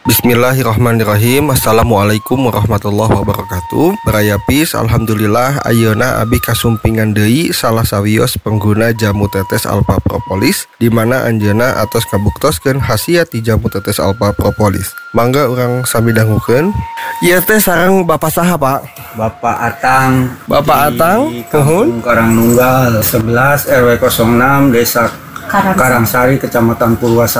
Bismillahirrahmanirrahim. Assalamualaikum warahmatullahi wabarakatuh. Barayapis, alhamdulillah ayeuna abi kasumpingan deui salah sawios pengguna jamu tetes alpha propolis di mana anjeunna atos kabuktoskeun khasiat ti jamu tetes alpha propolis. Mangga urang sami dangukeun. Ieu teh sareng Bapak saha, Pak? Bapak Atang. Bapak Atang, Kampung Karangnunggal 11 RW 06 Desa Karangsari Kecamatan Purwasari.